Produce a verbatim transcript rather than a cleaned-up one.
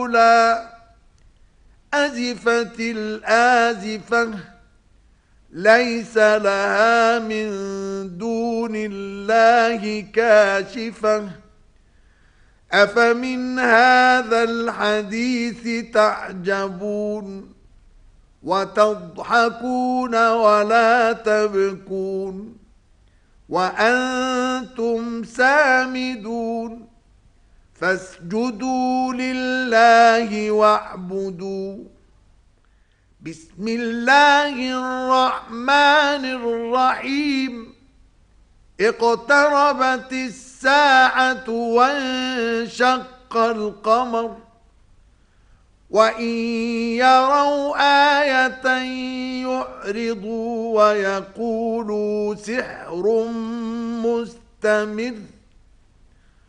لا أزفت الآزفة ليس لها من دون الله كاشفة أفمن هذا الحديث تعجبون وتضحكون ولا تبكون وأنتم سامدون فاسجدوا لله واعبدوا. بسم الله الرحمن الرحيم. اقتربت الساعة وانشق القمر وإن يروا آية يعرضوا ويقولوا سحر مستمر